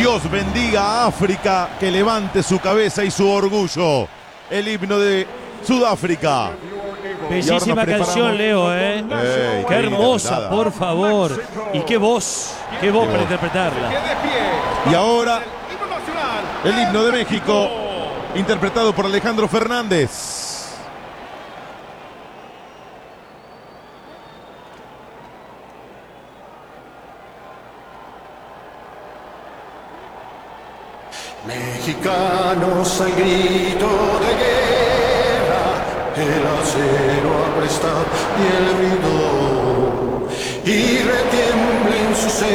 Dios bendiga a África, que levante su cabeza y su orgullo. El himno de Sudáfrica. Bellísima canción, Leo, ¿eh? Qué hermosa, por favor. Y qué voz para interpretarla. Y ahora, el himno de México, interpretado por Alejandro Fernández. Mexicanos al grito de guerra, el acero apresta y el bridón, y retiembla en su seno